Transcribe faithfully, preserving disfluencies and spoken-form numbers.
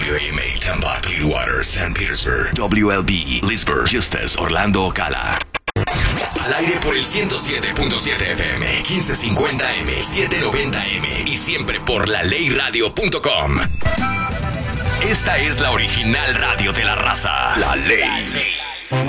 W A M A, Tampa, Clearwater, Saint Petersburg, W L B, Leesburg, Justus, Orlando, Ocala. Al aire por el ciento siete punto siete F M, quince cincuenta M, setecientos noventa M y siempre por la ley radio punto com. Esta es la original radio de la raza. La Ley